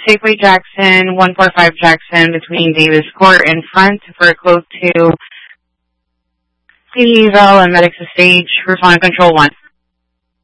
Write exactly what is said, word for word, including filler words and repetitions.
Safeway Jackson, one four five Jackson, between Davis Court and Front for a quote to C D eval and Medics Estate, Roof on Control one.